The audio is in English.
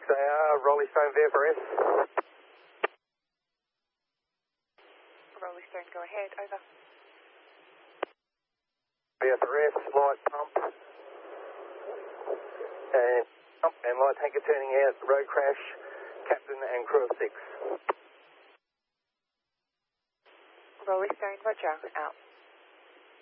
they are. Rolling Stone VFRS. Rolling Stone, go ahead, over. VFRS, light pump. And light tanker turning out, road crash, captain and crew of 6. Rolling Stone, roger, out.